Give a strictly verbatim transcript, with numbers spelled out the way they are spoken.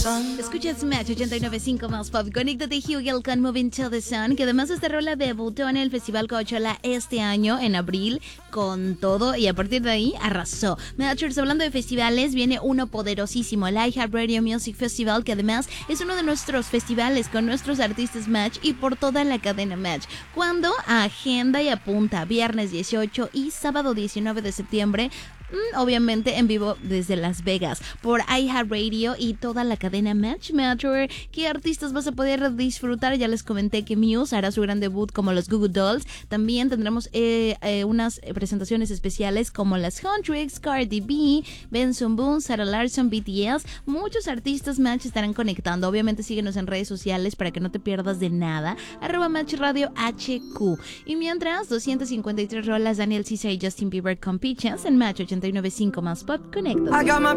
Escuchas Match ochenta y nueve punto cinco más pop. Conéctate Hugel con Moving to the Sun, que además esta rola debutó en el Festival Coachella este año, en abril, con todo, y a partir de ahí arrasó. Matchers, hablando de festivales, viene uno poderosísimo, el iHeartRadio Music Festival, que además es uno de nuestros festivales con nuestros artistas Match y por toda la cadena Match. Cuando agenda y apunta, viernes dieciocho y sábado diecinueve de septiembre, obviamente en vivo desde Las Vegas por iHeartRadio y toda la cadena Match. Matcher, ¿qué artistas vas a poder disfrutar? Ya les comenté que Muse hará su gran debut como los Goo Goo Dolls. También tendremos eh, eh, unas presentaciones especiales como las Huntrix, Cardi B, Benson Boone, Sarah Larson, B T S. Muchos artistas Match estarán conectando. Obviamente síguenos en redes sociales para que no te pierdas de nada. Arroba Match Radio H Q. Y mientras, doscientas cincuenta y tres rolas Daniel Caesar y Justin Bieber con Peaches en Match ochenta y nueve punto cinco más pop. Conéctate.